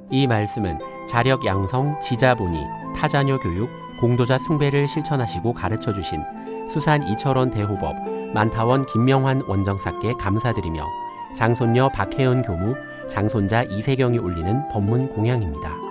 이 말씀은 자력 양성, 지자본의, 타자녀 교육, 공도자 숭배를 실천하시고 가르쳐주신 수산 이철원 대호법, 만타원 김명환 원정사께 감사드리며 장손녀 박혜연 교무, 장손자 이세경이 올리는 법문 공양입니다.